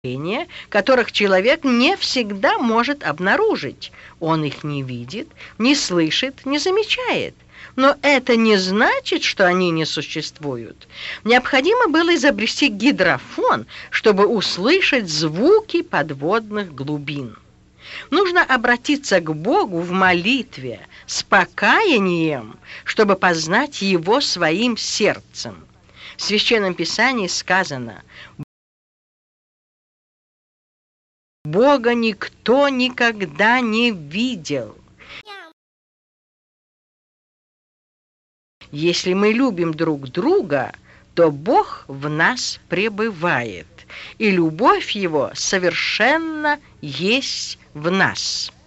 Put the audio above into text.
которых человек не всегда может обнаружить. Он их не видит, не слышит, не замечает. Но это не значит, что они не существуют. Необходимо было изобрести гидрофон, чтобы услышать звуки подводных глубин. Нужно обратиться к Богу в молитве, с покаянием, чтобы познать Его своим сердцем. В Священном Писании сказано: Бога никто никогда не видел. Если мы любим друг друга, то Бог в нас пребывает, и любовь Его совершенно есть в нас.